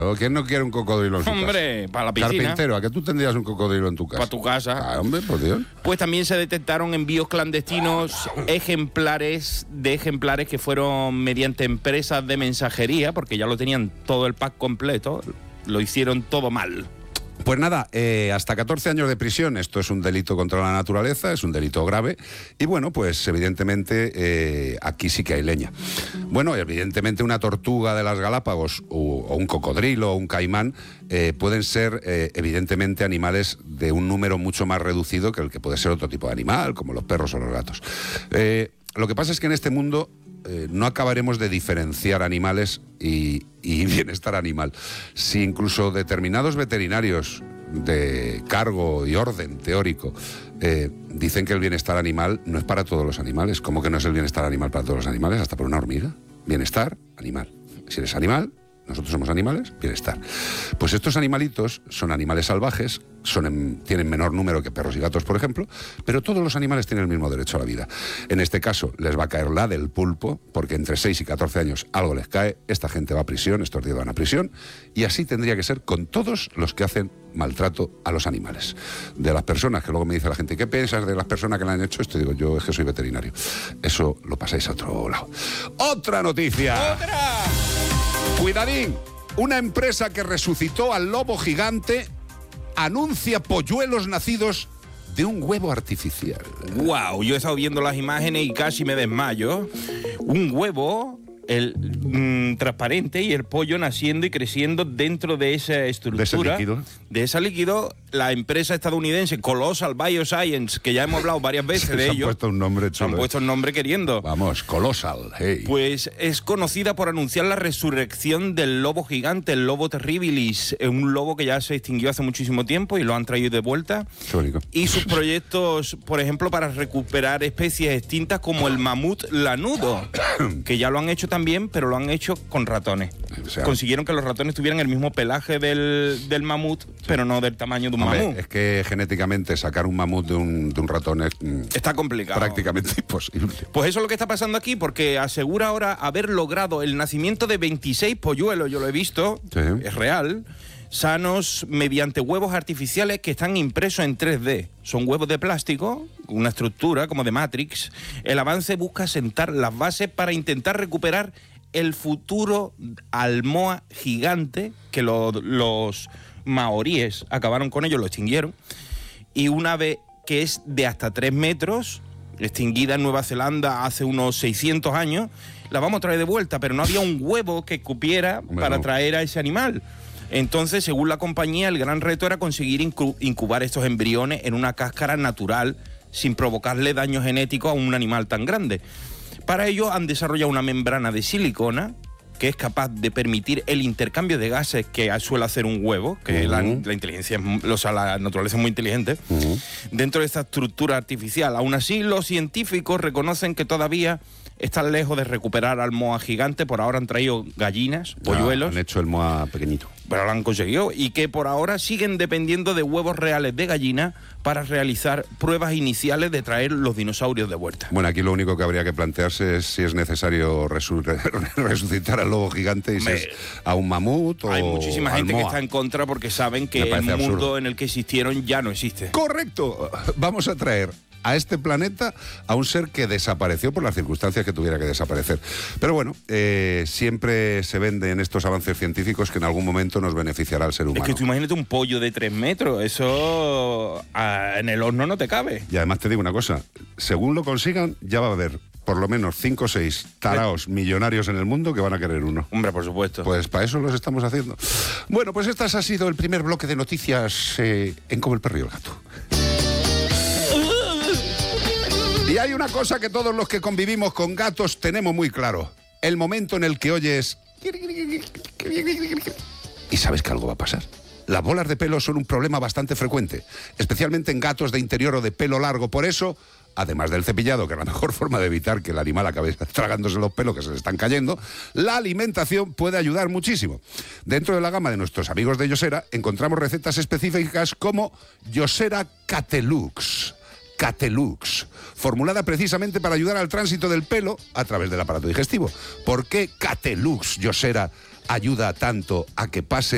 ¿Quién no quiere un cocodrilo en su casa? Hombre, para la piscina. Carpintero, ¿a que tú tendrías un cocodrilo en tu casa? Para tu casa. Ah, hombre, por Dios. Pues también se detectaron envíos clandestinos ejemplares que fueron mediante empresas de mensajería, porque ya lo tenían todo el pack completo, lo hicieron todo mal. Pues nada, hasta 14 años de prisión. Esto es un delito contra la naturaleza, es un delito grave. Y bueno, pues evidentemente aquí sí que hay leña. Bueno, evidentemente una tortuga de las Galápagos o un cocodrilo o un caimán pueden ser evidentemente animales de un número mucho más reducido que el que puede ser otro tipo de animal, como los perros o los gatos. Lo que pasa es que en este mundo no acabaremos de diferenciar animales y bienestar animal. Si incluso determinados veterinarios de cargo y orden teórico dicen que el bienestar animal no es para todos los animales. ¿Cómo que no es el bienestar animal para todos los animales? Hasta para una hormiga. Bienestar animal. Si eres animal, nosotros somos animales, bienestar. Pues estos animalitos son animales salvajes, tienen menor número que perros y gatos, por ejemplo, pero todos los animales tienen el mismo derecho a la vida. En este caso, les va a caer la del pulpo, porque entre 6 y 14 años algo les cae, esta gente va a prisión, estos días van a prisión, y así tendría que ser con todos los que hacen maltrato a los animales. De las personas, que luego me dice la gente, ¿qué piensas de las personas que le han hecho esto? Digo, yo es que soy veterinario. Eso lo pasáis a otro lado. ¡Otra noticia! ¡Otra! Cuidadín, una empresa que resucitó al lobo gigante anuncia polluelos nacidos de un huevo artificial. ¡Wow! Yo he estado viendo las imágenes y casi me desmayo. Un huevo transparente y el pollo naciendo y creciendo dentro de esa estructura. De ese líquido. La empresa estadounidense Colossal Bioscience, que ya hemos hablado varias veces de ello. Se han puesto un nombre chulo. Se han puesto un nombre queriendo. Vamos, Colossal, hey. Pues es conocida por anunciar la resurrección del lobo gigante, el lobo terribilis, un lobo que ya se extinguió hace muchísimo tiempo y lo han traído de vuelta. Qué bonito. Y sus proyectos, por ejemplo, para recuperar especies extintas como el mamut lanudo, que ya lo han hecho también, pero lo han hecho con ratones. O sea, consiguieron que los ratones tuvieran el mismo pelaje del mamut, pero no del tamaño de un mamut. Es que genéticamente sacar un mamut de un ratón está complicado. Prácticamente imposible. Pues eso es lo que está pasando aquí, porque asegura ahora haber logrado el nacimiento de 26 polluelos, yo lo he visto, sí. Es real, sanos mediante huevos artificiales que están impresos en 3D. Son huevos de plástico, una estructura como de Matrix. El avance busca sentar las bases para intentar recuperar el futuro almoa gigante que los maoríes acabaron con ellos, lo extinguieron, y un ave que es de hasta 3 metros, extinguida en Nueva Zelanda hace unos 600 años, la vamos a traer de vuelta, pero no había un huevo que cupiera para traer a ese animal. Entonces, según la compañía, el gran reto era conseguir incubar estos embriones en una cáscara natural sin provocarle daño genético a un animal tan grande. Para ello han desarrollado una membrana de silicona que es capaz de permitir el intercambio de gases que suele hacer un huevo, que la inteligencia, la naturaleza es muy inteligente, dentro de esta estructura artificial. Aún así, los científicos reconocen que todavía están lejos de recuperar al moa gigante. Por ahora han traído gallinas, polluelos. Han hecho el moa pequeñito. Pero lo han conseguido. Y que por ahora siguen dependiendo de huevos reales de gallina para realizar pruebas iniciales de traer los dinosaurios de vuelta. Bueno, aquí lo único que habría que plantearse es si es necesario resucitar al lobo gigante y si es a un mamut o hay muchísima gente moa. Que está en contra porque saben que el mundo absurdo en el que existieron ya no existe. ¡Correcto! Vamos a traer a este planeta a un ser que desapareció por las circunstancias que tuviera que desaparecer. Pero bueno, siempre se vende en estos avances científicos que en algún momento nos beneficiará al ser humano. Es que tú imagínate un pollo de 3 metros, eso en el horno no te cabe. Y además te digo una cosa, según lo consigan, ya va a haber por lo menos 5 o 6 taraos millonarios en el mundo que van a querer uno. Hombre, por supuesto. Pues para eso los estamos haciendo. Bueno, pues este ha sido el primer bloque de noticias en Como el perro y el gato. Y hay una cosa que todos los que convivimos con gatos tenemos muy claro. El momento en el que oyes... Y sabes que algo va a pasar. Las bolas de pelo son un problema bastante frecuente, especialmente en gatos de interior o de pelo largo. Por eso, además del cepillado, que es la mejor forma de evitar que el animal acabe tragándose los pelos que se le están cayendo, la alimentación puede ayudar muchísimo. Dentro de la gama de nuestros amigos de Yosera encontramos recetas específicas como Yosera Catelux, formulada precisamente para ayudar al tránsito del pelo a través del aparato digestivo. ¿Por qué Catelux Yosera ayuda tanto a que pase